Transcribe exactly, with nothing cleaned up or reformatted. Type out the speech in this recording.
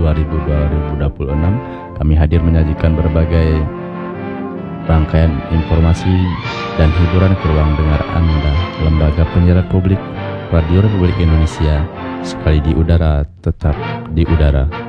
dua ribu dua puluh enam. Kami hadir menyajikan berbagai rangkaian informasi dan hiburan ke ruang dengar Anda, Lembaga Penyiaran Publik Radio Republik Indonesia. Sekali di udara, tetap di udara.